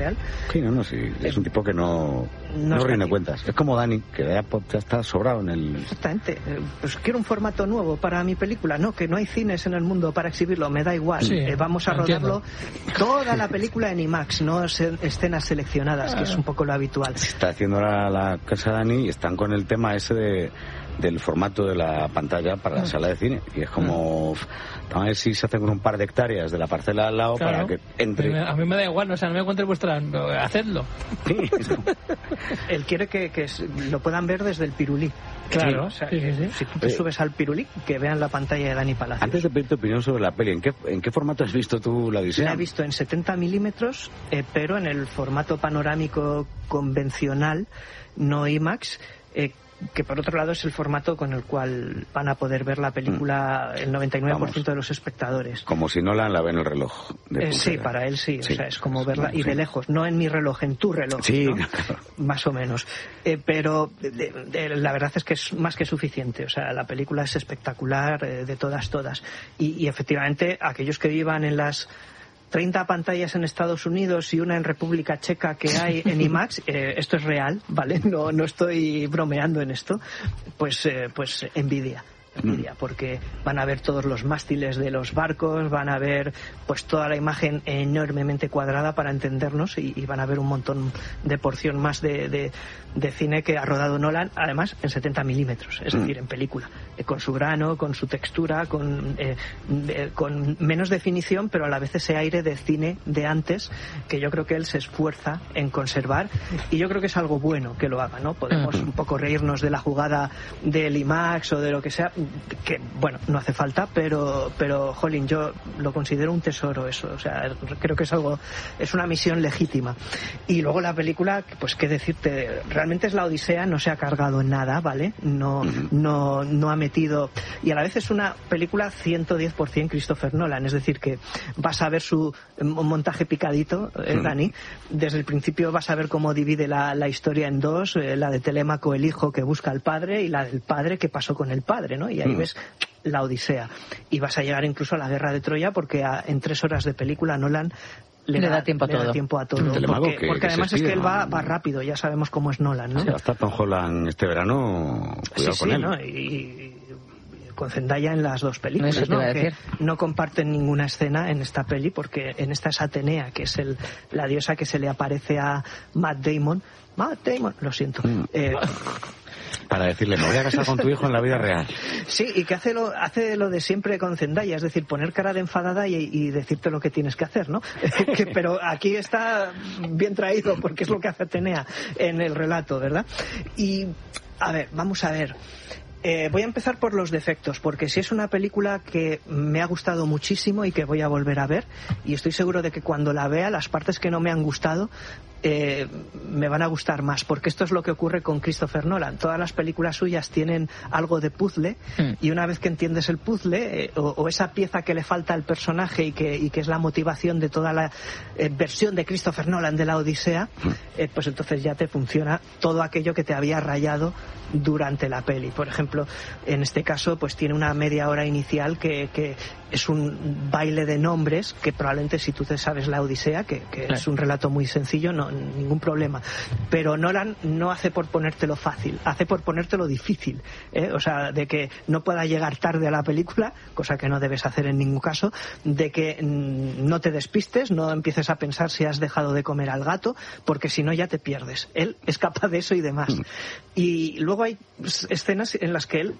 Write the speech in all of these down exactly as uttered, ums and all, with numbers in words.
Sí, no, no, sí, es un tipo que no, no, no rinde cuentas. Es como Dani, que ya, ya está sobrado en el... Exactamente. Pues quiero un formato nuevo para mi película. No, que no hay cines en el mundo para exhibirlo, me da igual. Sí, eh, vamos a rodarlo entiendo. toda la película en IMAX, no se- escenas seleccionadas, que es un poco lo habitual. Se está haciendo la, la casa Dani y están con el tema ese de del formato de la pantalla para la sala de cine. Y es como... A ver si se hacen con un par de hectáreas de la parcela al lado, Claro. para que entre... A mí me da igual, no, o sea, no me encuentre vuestra... Hacedlo. Sí, eso. Él quiere que, que s- lo puedan ver desde el pirulí. Claro, O sea, sí, sí, sí. Si tú te Eh, subes al pirulí, que vean la pantalla de Dani Palacios. Antes de pedir tu opinión sobre la peli, ¿en qué, en qué formato has visto tú la Odisea? La he visto en setenta milímetros, eh, pero en el formato panorámico convencional, no IMAX, eh, que por otro lado es el formato con el cual van a poder ver la película el noventa y nueve por ciento de los espectadores. Como si Nolan la ve en el reloj. de Eh, sí, pulsera. para él sí, Sí. o sea, es como verla, y Sí. de lejos, no en mi reloj, en tu reloj, Sí, ¿no? claro. Más o menos. Eh, pero de- de- la verdad es que es más que suficiente, o sea, la película es espectacular, eh, de todas, todas. Y, y efectivamente, aquellos que vivan en las treinta pantallas en Estados Unidos y una en República Checa que hay en IMAX, eh, esto es real, ¿vale? No, no estoy bromeando en esto, pues, eh, pues envidia. envidia, porque van a ver todos los mástiles de los barcos, van a ver pues toda la imagen enormemente cuadrada para entendernos y, y van a ver un montón de porción más de, de, de cine que ha rodado Nolan, además en setenta milímetros, es decir, en película, eh, con su grano, con su textura, con, eh, de- con menos definición, pero a la vez ese aire de cine de antes que yo creo que él se esfuerza en conservar, y yo creo que es algo bueno que lo haga, ¿no? Podemos un poco reírnos de la jugada del IMAX o de lo que sea, que bueno, no hace falta, pero pero jolín, yo lo considero un tesoro eso, o sea, creo que es algo, es una misión legítima. Y luego la película, pues qué decirte, realmente es la Odisea, no se ha cargado en nada, ¿vale? No no no ha metido, y a la vez es una película ciento diez por ciento Christopher Nolan, es decir, que vas a ver su eh, montaje picadito, eh, Dani, desde el principio vas a ver cómo divide la, la historia en dos, eh, la de Telémaco, el hijo que busca al padre, y la del padre que pasó con el padre, ¿no? Y ahí ves la Odisea. Y vas a llegar incluso a la guerra de Troya, porque a- en tres horas de película Nolan le, Le da tiempo a le da todo. tiempo a todo. Telemaco, Porque, que- porque que además se es que estira, él va, ¿no? va rápido, ya sabemos cómo es Nolan, ¿no? Sí, va a estar Tom Holland este verano, cuidado Sí, con sí, él. ¿no? Y, y con Zendaya en las dos películas, Eso te ¿no? iba a Que decir. no comparten ninguna escena en esta peli, porque en esta es Atenea, que es el, la diosa que se le aparece a Matt Damon. Matt Damon, lo siento. Mm. Eh, Para decirle, me voy a casar con tu hijo en la vida real. Sí, y que hace lo, hace lo de siempre con Zendaya, es decir, poner cara de enfadada y, y decirte lo que tienes que hacer, ¿no? Que- pero aquí está bien traído porque es lo que hace Atenea en el relato, ¿verdad? Y, a ver, vamos a ver. Eh, voy a empezar por los defectos, porque si es una película que me ha gustado muchísimo y que voy a volver a ver, y estoy seguro de que cuando la vea, las partes que no me han gustado eh, me van a gustar más, porque esto es lo que ocurre con Christopher Nolan. Todas las películas suyas tienen algo de puzzle, Mm. y una vez que entiendes el puzzle, eh, o, o esa pieza que le falta al personaje y que, y que es la motivación de toda la eh, versión de Christopher Nolan de la Odisea, eh, pues entonces ya te funciona todo aquello que te había rayado durante la peli. Por ejemplo, en este caso, pues tiene una media hora inicial que, que es un baile de nombres, que probablemente si tú te sabes la Odisea, que, que Claro. es un relato muy sencillo, no ningún problema. Pero Nolan no hace por ponértelo fácil, hace por ponértelo difícil, ¿eh? O sea, de que no pueda llegar tarde a la película, cosa que no debes hacer en ningún caso, de que mm, no te despistes, no empieces a pensar si has dejado de comer al gato, porque si no ya te pierdes. Él es capaz de eso y demás. Y luego hay escenas en las que él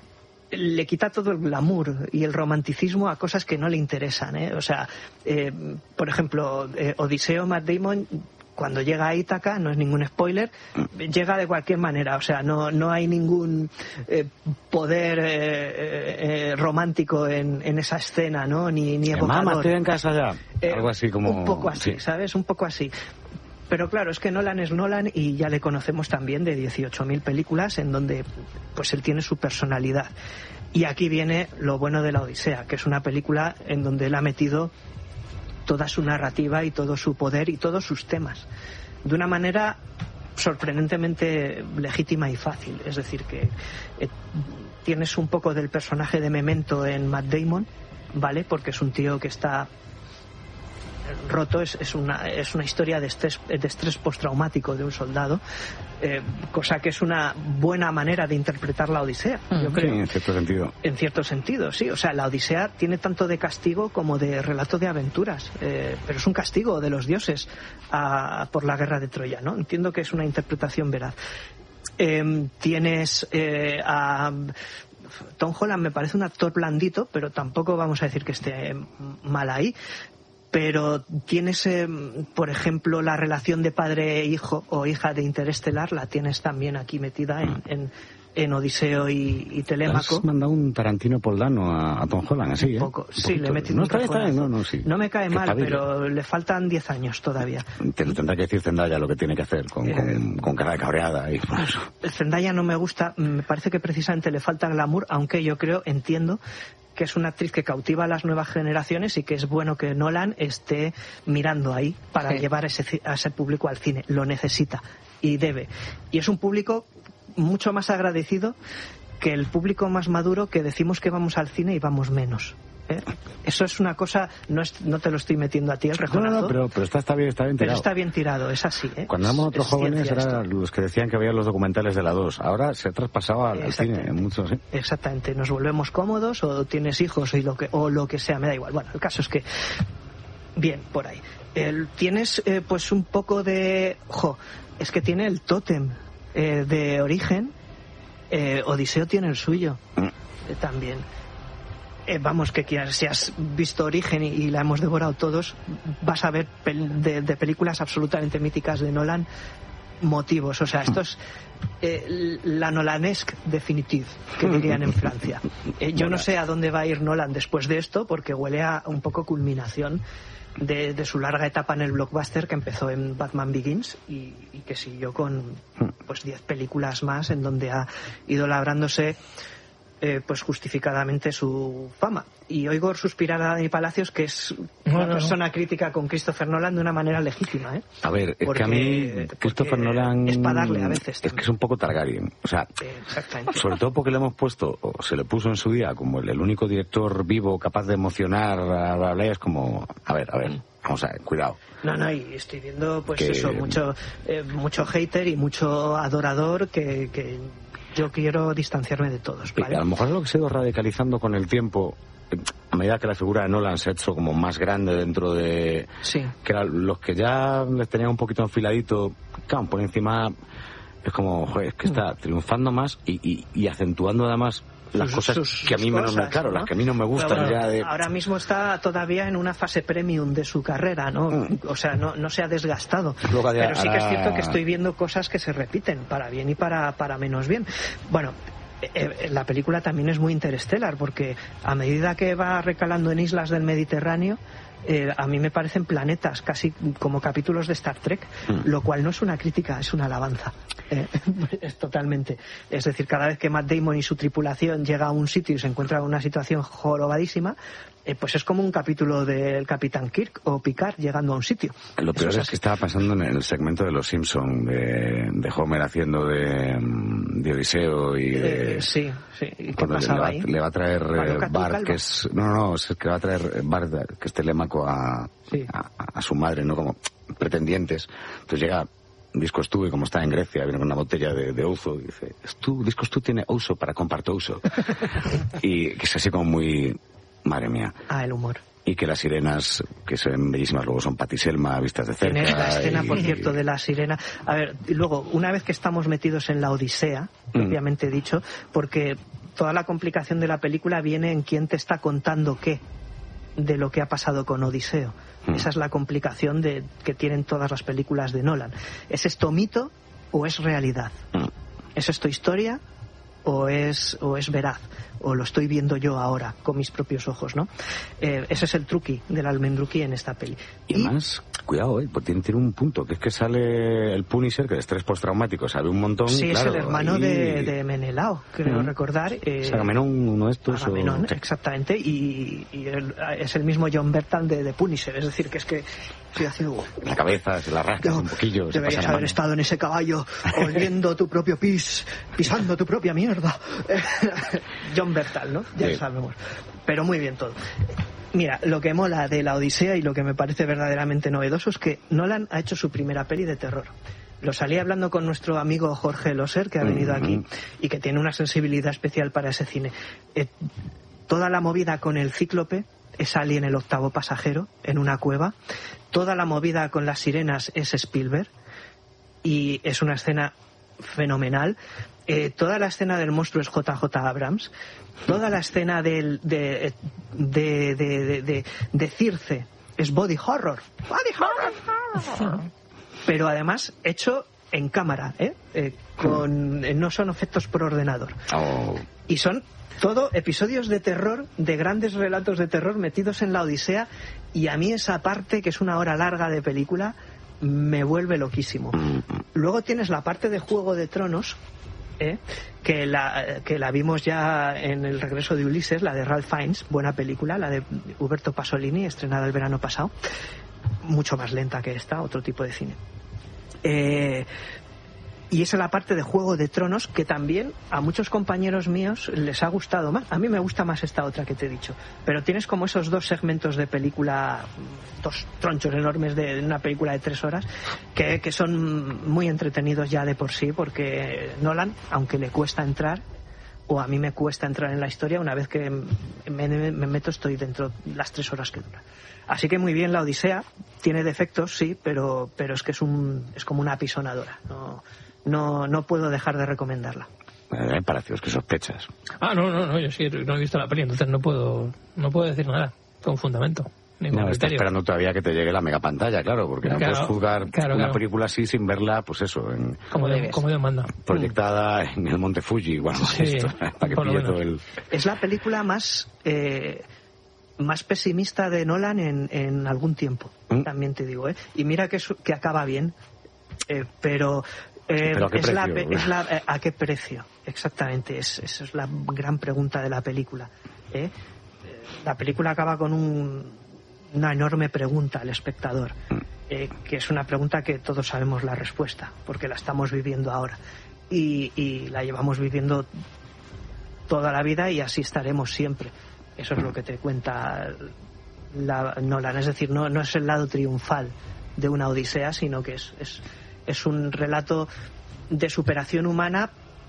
le quita todo el glamour y el romanticismo a cosas que no le interesan, ¿eh? O sea, eh, por ejemplo, eh, Odiseo, Matt Damon, cuando llega a Ítaca, no es ningún spoiler, llega de cualquier manera, o sea, no, no hay ningún eh, poder eh, eh, eh, romántico en, en esa escena, ¿no? Ni, ni evocador. Mamá, estoy en casa ya. Eh, Algo así como... Un poco así, sí. ¿sabes? Un poco así. Pero claro, es que Nolan es Nolan y ya le conocemos también de dieciocho mil películas en donde pues él tiene su personalidad. Y aquí viene lo bueno de la Odisea, que es una película en donde él ha metido toda su narrativa y todo su poder y todos sus temas de una manera sorprendentemente legítima y fácil. Es decir, que eh, tienes un poco del personaje de Memento en Matt Damon, ¿vale? Porque es un tío que está roto, es, es, una, es una historia de estrés, de estrés postraumático de un soldado, eh, cosa que es una buena manera de interpretar la Odisea, mm. yo creo. Sí, en cierto sentido. En cierto sentido, sí. O sea, la Odisea tiene tanto de castigo como de relato de aventuras, eh, pero es un castigo de los dioses a, por la guerra de Troya, ¿no? Entiendo que es una interpretación veraz. Eh, tienes eh, a... Tom Holland me parece un actor blandito, pero tampoco vamos a decir que esté mal ahí. Pero tienes, eh, por ejemplo, la relación de padre-hijo o hija de Interestelar, la tienes también aquí metida en, en, en Odiseo y, y Telémaco. Has mandado un Tarantino poldano a, a Tom Holland, así, un poco, ¿eh? Un sí, le he metido no, un está, está bien, no, no, sí. No me cae que mal, espabile. pero le faltan diez años todavía. Te lo tendrá que decir Zendaya lo que tiene que hacer, con, eh, con, con cara de cabreada. Y por eso. Zendaya no me gusta, me parece que precisamente le falta glamour, aunque yo creo, entiendo, que es una actriz que cautiva a las nuevas generaciones y que es bueno que Nolan esté mirando ahí para sí. llevar a ese, a ese público al cine. Lo necesita y debe. Y es un público mucho más agradecido que el público más maduro que decimos que vamos al cine y vamos menos. ¿eh? Eso es una cosa, no, es, no te lo estoy metiendo a ti el rejonazo. No, no, pero, pero está, está, bien, está bien tirado. Pero está bien tirado, es así. ¿eh? Cuando éramos otros jóvenes eran los que decían que había los documentales de la dos. Ahora se ha traspasado al, al cine en muchos. ¿sí? Exactamente, nos volvemos cómodos o tienes hijos y lo que, o lo que sea, me da igual. Bueno, el caso es que, bien, por ahí. El, tienes eh, pues un poco de... Jo, es que tiene el tótem eh, de origen. Eh, Odiseo tiene el suyo mm. eh, también. Eh, vamos, que quieras, si has visto Origen y, y la hemos devorado todos, vas a ver pel- de, de películas absolutamente míticas de Nolan motivos. O sea, esto es eh, la Nolanesque definitive, que dirían en Francia. Eh, yo no sé a dónde va a ir Nolan después de esto, porque huele a un poco culminación de, de su larga etapa en el blockbuster que empezó en Batman Begins y, y que siguió con pues diez películas más en donde ha ido labrándose eh, pues justificadamente su fama. Y oigo suspirar a Dani Palacios, que es una no, no, persona no. crítica con Christopher Nolan de una manera legítima, ¿eh? A ver, es porque, que a mí Christopher Nolan es para darle a veces es también. Que es un poco Targaryen, o sea, exactamente. Sobre todo porque le hemos puesto, o se le puso en su día como el, el único director vivo capaz de emocionar a la ley, es como, a ver, a ver, vamos a ver, cuidado. No, no, y estoy viendo pues que... eso, mucho eh, mucho hater y mucho adorador que, que yo quiero distanciarme de todos, ¿vale? A lo mejor es lo que se ha ido radicalizando con el tiempo, a medida que la figura de Nolan se ha hecho como más grande dentro de... Sí. Que eran los que ya les tenían un poquito enfiladito, claro, por encima es como, joder, es que está triunfando más y, y, y acentuando además las sus, cosas sus, que a mí me no me claro, ¿no? las que a mí no me gustan bueno, ya de... Ahora mismo está todavía en una fase premium de su carrera, ¿no? Mm. O sea, no, no se ha desgastado. Luego de, pero sí ahora... que es cierto que estoy viendo cosas que se repiten, para bien y para, para menos bien. Bueno, eh, la película también es muy interestelar, porque a medida que va recalando en islas del Mediterráneo, Eh, a mí me parecen planetas, casi como capítulos de Star Trek, mm. lo cual no es una crítica, es una alabanza. Eh, es totalmente. Es decir, cada vez que Matt Damon y su tripulación llega a un sitio y se encuentra en una situación jorobadísima, eh, pues es como un capítulo del Capitán Kirk o Picard llegando a un sitio. Lo peor es, es que estaba pasando en el segmento de Los Simpson, de, de Homer haciendo de, de Odiseo y de... Eh, sí, sí. ¿Y qué pasaba le, va, ahí? le va a traer eh, Bart, que es... No, no, es que va a traer Bart, que es Telémaco a, sí. a, a su madre, ¿no? Como pretendientes. Entonces llega Discos Tú y como está en Grecia, viene con una botella de, de ouzo y dice, tú, Discos Tú tiene ouzo para compartir ouzo. Y que es así como muy... Madre mía. Ah, el humor. Y que las sirenas, que se ven bellísimas, luego son Patti Selma vistas de cerca. Tienes la escena, y... por cierto, de la sirena. A ver, y luego, una vez que estamos metidos en la Odisea, mm. obviamente dicho, porque toda la complicación de la película viene en quién te está contando qué de lo que ha pasado con Odiseo. Mm. Esa es la complicación de, que tienen todas las películas de Nolan. ¿Es esto mito o es realidad? Mm. ¿Es esto historia o es, o es veraz? O lo estoy viendo yo ahora con mis propios ojos, ¿no? Eh, ese es el truqui del almendruqui en esta peli. Y, y más, cuidado, eh, porque tiene, tiene un punto, que es que sale el Punisher, que de estrés postraumático sabe un montón. Sí, claro, es el hermano ahí... de, de Menelao, creo uh-huh. recordar. Eh, es Agamenón, uno de estos. Agamenón, o... exactamente, y, y el, es el mismo John Bertal de, de Punisher, es decir, que es que estoy haciendo... La cabeza, se la rascas un poquillo. Deberías haber estado en ese caballo, oliendo tu propio pis, pisando tu propia mierda. John Bertal, ¿no? Ya sí. Lo sabemos. Pero muy bien todo. Mira, lo que mola de la Odisea y lo que me parece verdaderamente novedoso es que Nolan ha hecho su primera peli de terror. Lo salí hablando con nuestro amigo Jorge Loser, que ha venido mm-hmm. aquí y que tiene una sensibilidad especial para ese cine. Eh, toda la movida con el cíclope es Alien el octavo pasajero en una cueva. Toda la movida con las sirenas es Spielberg y es una escena fenomenal. Eh, toda la escena del monstruo es J J Abrams. Toda la escena del, de, de, de, de, de, de Circe es body horror. Body horror. Pero además hecho en cámara, ¿eh? Eh, con, eh, no son efectos por ordenador. Oh. Y son todo episodios de terror, de grandes relatos de terror metidos en la Odisea, y a mí esa parte, que es una hora larga de película, me vuelve loquísimo. Luego tienes la parte de Juego de Tronos, ¿eh? que, la, que la vimos ya en El regreso de Ulises, la de Ralph Fiennes, buena película, la de Uberto Pasolini, estrenada el verano pasado, mucho más lenta que esta, otro tipo de cine. Eh, y esa es la parte de Juego de Tronos, que también a muchos compañeros míos les ha gustado más. A mí me gusta más esta otra que te he dicho, pero tienes como esos dos segmentos de película, dos tronchos enormes de una película de tres horas que, que son muy entretenidos ya de por sí, porque Nolan, aunque le cuesta entrar, o a mí me cuesta entrar en la historia, una vez que me, me meto estoy dentro las tres horas que dura. Así que muy bien la Odisea, tiene defectos, sí, pero pero es que es un es como una apisonadora. No no no puedo dejar de recomendarla. Eh, Palacios, ¿qué sospechas? Ah, no, no, no, yo sí no he visto la peli, entonces no puedo no puedo decir nada con fundamento. No, está esperando todavía que te llegue la megapantalla, claro, porque claro, no puedes juzgar claro, una claro. película así sin verla, pues eso, en, como de, como Dios manda. Proyectada en el Monte Fuji, bueno, sí, esto, para que pille todo el... Es la película más eh, más pesimista de Nolan en, en algún tiempo, ¿Mm? También te digo, ¿eh? Y mira que, es, que acaba bien, eh, pero... Eh, ¿Pero a qué es precio? La, es la, eh, ¿A qué precio? Exactamente, es, esa es la gran pregunta de la película. ¿eh? La película acaba con un... una enorme pregunta al espectador, eh, que es una pregunta que todos sabemos la respuesta, porque la estamos viviendo ahora y, y la llevamos viviendo toda la vida y así estaremos siempre. Eso es lo que te cuenta la Nolan, es decir, no, no es el lado triunfal de una odisea, sino que es, es, es un relato de superación humana,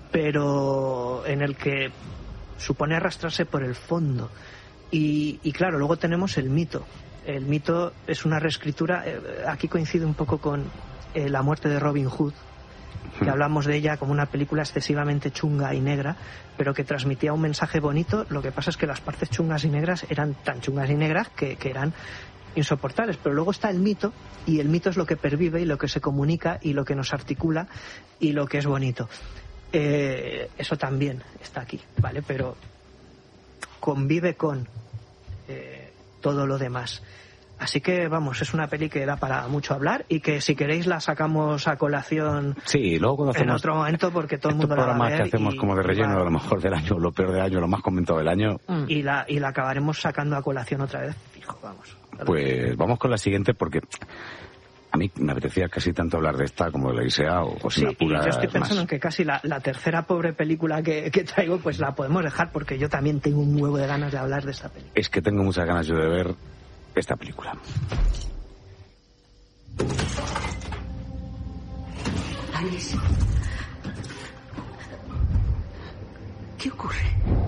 pero en el que supone arrastrarse por el fondo. Y, y claro, luego tenemos el mito. El mito es una reescritura, eh, aquí coincide un poco con eh, La muerte de Robin Hood, que hablamos de ella como una película excesivamente chunga y negra, pero que transmitía un mensaje bonito. Lo que pasa es que las partes chungas y negras eran tan chungas y negras que, que eran insoportables. Pero luego está el mito, y el mito es lo que pervive y lo que se comunica y lo que nos articula y lo que es bonito. Eh, eso también está aquí, ¿vale? Pero convive con eh, todo lo demás. Así que, vamos, es una peli que da para mucho hablar y que si queréis la sacamos a colación sí, luego cuando en hacemos otro momento, porque todo el mundo la va a ver. Estos programas que hacemos y, como de relleno, va, a lo mejor del año, lo peor del año, lo más comentado del año. Y la, y la acabaremos sacando a colación otra vez, fijo, vamos. Pues vamos con la siguiente, porque a mí me apetecía casi tanto hablar de esta como de la Odisea o, o si sí, me apura y yo estoy pensando más. en que casi la, la tercera pobre película que, que traigo, pues la podemos dejar, porque yo también tengo un huevo de ganas de hablar de esta película. Es que tengo muchas ganas yo de ver esta película. Alice, ¿qué ocurre?